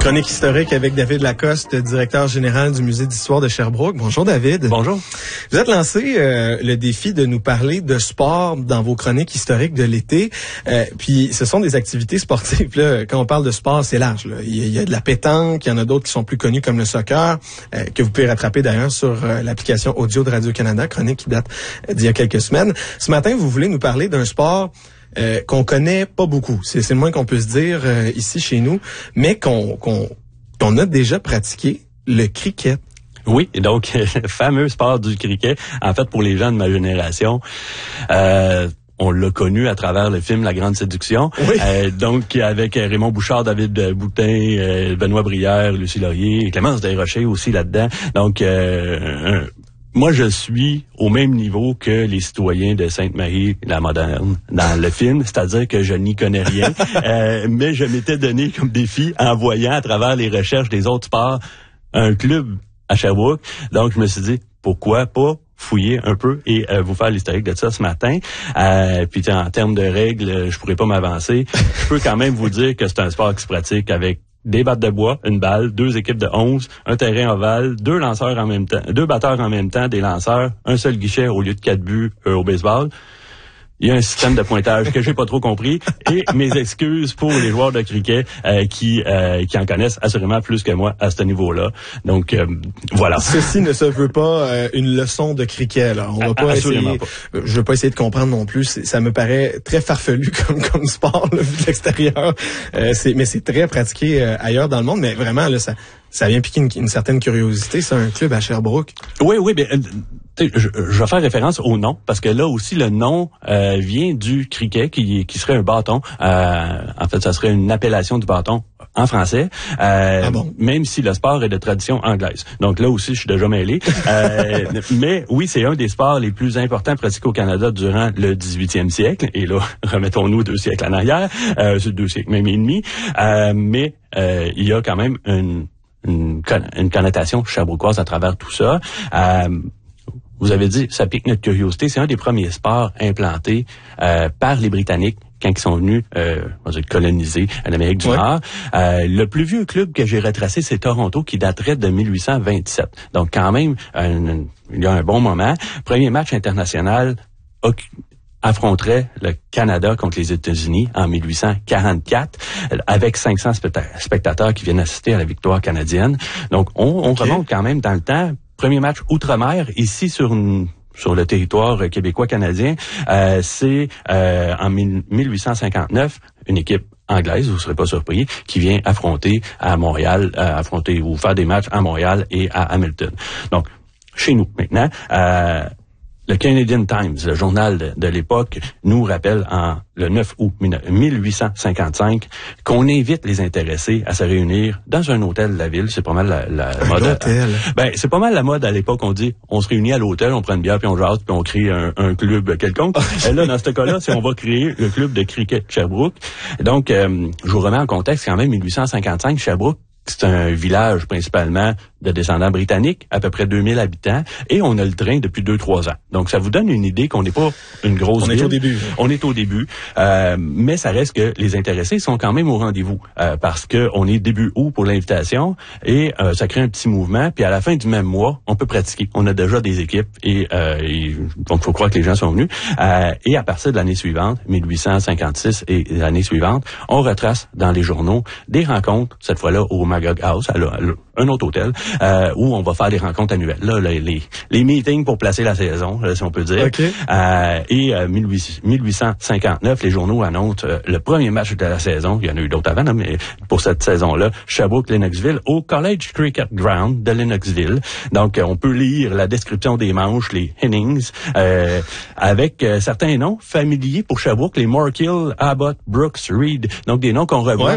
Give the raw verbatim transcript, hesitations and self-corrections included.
Chronique historique avec David Lacoste, directeur général du Musée d'histoire de Sherbrooke. Bonjour David. Bonjour. Vous êtes lancé euh, le défi de nous parler de sport dans vos chroniques historiques de l'été. Euh, puis ce sont des activités sportives. Là. Quand on parle de sport, c'est large. Là. Il, y a, il y a de la pétanque, il y en a d'autres qui sont plus connus comme le soccer, euh, que vous pouvez rattraper d'ailleurs sur euh, l'application audio de Radio-Canada, chronique qui date euh, d'il y a quelques semaines. Ce matin, vous voulez nous parler d'un sport Euh, qu'on connaît pas beaucoup, c'est, c'est le moins qu'on peut se dire euh, ici chez nous, mais qu'on, qu'on, qu'on a déjà pratiqué, le cricket. Oui, donc le fameux sport du cricket, en fait pour les gens de ma génération, euh, on l'a connu à travers le film La Grande Séduction. Oui. Euh, donc, avec Raymond Bouchard, David Boutin, euh, Benoît Brière, Lucie Laurier, Clémence Desrochers aussi là-dedans. Donc, euh, un, moi, je suis au même niveau que les citoyens de Sainte-Marie-la-Moderne dans le film, c'est-à-dire que je n'y connais rien, euh, mais je m'étais donné comme défi en voyant à travers les recherches des autres sports un club à Sherbrooke. Donc, je me suis dit, pourquoi pas fouiller un peu et euh, vous faire l'historique de ça ce matin. Euh, puis en termes de règles, je pourrais pas m'avancer. Je peux quand même vous dire que c'est un sport qui se pratique avec des battes de bois, une balle, deux équipes de onze, un terrain ovale, deux lanceurs en même temps, deux batteurs en même temps, des lanceurs, un seul guichet au lieu de quatre buts euh, au baseball. Il y a un système de pointage que j'ai pas trop compris et mes excuses pour les joueurs de cricket euh, qui euh, qui en connaissent assurément plus que moi à ce niveau-là. Donc euh, voilà. Ceci ne se veut pas euh, une leçon de cricket là. On va pas essayer. Pas. Je veux pas essayer de comprendre non plus. C'est, ça me paraît très farfelu comme comme sport là, vu de l'extérieur. Euh, c'est mais c'est très pratiqué euh, ailleurs dans le monde. Mais vraiment là ça ça vient piquer une, une certaine curiosité. C'est un club à Sherbrooke. Oui oui mais. Euh, Je, je vais faire référence au nom, parce que là aussi, le nom euh, vient du cricket, qui, qui serait un bâton. Euh, en fait, ça serait une appellation du bâton en français, euh, ah bon? Même si le sport est de tradition anglaise. Donc là aussi, je suis déjà mêlé. Euh, mais oui, c'est un des sports les plus importants pratiqués au Canada durant le dix-huitième siècle. Et là, remettons-nous deux siècles en arrière, euh, deux siècles même et demi. Euh, mais euh, il y a quand même une, une, une connotation sherbrookoise à travers tout ça. Euh, Vous avez dit, ça pique notre curiosité. C'est un des premiers sports implantés euh, par les Britanniques quand ils sont venus euh, on va dire, coloniser l'Amérique du ouais. Nord. Euh, le plus vieux club que j'ai retracé, c'est Toronto, qui daterait de mille huit cent vingt-sept. Donc quand même, un, il y a un bon moment. Premier match international affronterait le Canada contre les États-Unis en mille huit cent quarante-quatre, avec cinq cents spectateurs qui viennent assister à la victoire canadienne. Donc on, on okay. remonte quand même dans le temps. Premier match outre-mer, ici sur une, sur le territoire québécois-canadien, euh, c'est euh, en mille huit cent cinquante-neuf, une équipe anglaise, vous ne serez pas surpris, qui vient affronter à Montréal, euh, affronter ou faire des matchs à Montréal et à Hamilton. Donc, chez nous maintenant, euh, le Canadian Times, le journal de, de l'époque, nous rappelle en le neuf août mille huit cent cinquante-cinq qu'on invite les intéressés à se réunir dans un hôtel de la ville. C'est pas mal la, la un mode. Hôtel. À, ben c'est pas mal la mode à l'époque. On dit, on se réunit à l'hôtel, on prend une bière puis on jase puis on crée un, un club quelconque. Et là, dans ce cas-là, si on va créer le club de cricket Sherbrooke. Donc, euh, je vous remets en contexte quand même. mille huit cent cinquante-cinq, Sherbrooke, c'est un village principalement de descendants britanniques, à peu près deux mille habitants, et on a le train depuis deux trois ans. Donc, ça vous donne une idée qu'on n'est pas une grosse on ville. On est au début. On est au début, euh, mais ça reste que les intéressés sont quand même au rendez-vous, euh, parce que on est début août pour l'invitation, et euh, ça crée un petit mouvement, puis à la fin du même mois, on peut pratiquer. On a déjà des équipes, et, euh, et donc il faut croire que les gens sont venus. Euh, et à partir de l'année suivante, mille huit cent cinquante-six et l'année suivante, on retrace dans les journaux des rencontres, cette fois-là au Magog House, à la, à la, un autre hôtel, euh, où on va faire des rencontres annuelles. Là, les, les, les meetings pour placer la saison, là, si on peut dire. Okay. Euh, et euh, mille huit cent cinquante-neuf, les journaux annoncent euh, le premier match de la saison. Il y en a eu d'autres avant, là, mais pour cette saison-là, Sherbrooke-Lennoxville, au College Cricket Ground de Lennoxville. Donc, euh, on peut lire la description des manches, les innings, euh, avec euh, certains noms familiers pour Sherbrooke, les Morkill, Abbott, Brooks, Reed. Donc, des noms qu'on revoit. Ouais.